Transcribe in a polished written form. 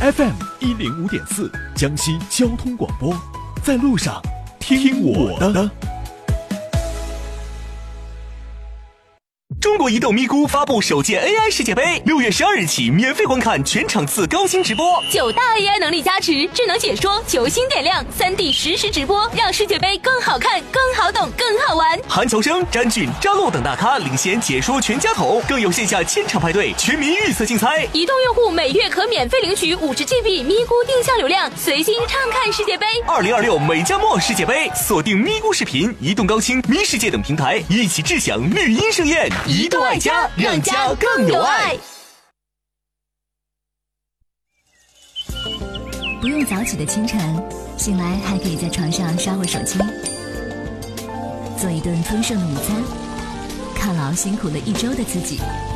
FM105.4江西交通广播，在路上听我的。 中国移动咪咕发布首届 AI 世界杯，6月12日起免费观看全场次高清直播 ，9大 AI 能力加持，智能解说，球星点亮，3D 实时直播，让世界杯更好看、更好懂、更好玩。 韩乔生、詹俊、张璐等大咖领衔解说全家桶，更有线下千场派对、全民预测竞猜。 移动用户每月可免费领取50GB 咪咕定向流量，随心畅看世界杯。 2026美加墨世界杯，锁定咪咕视频、移动高清、咪世界等平台，一起智享绿茵盛宴。移动爱家，让家更有爱。 不用早起的清晨，醒来还可以在床上刷会手机，做一顿丰盛的午餐，犒劳辛苦了一周的自己。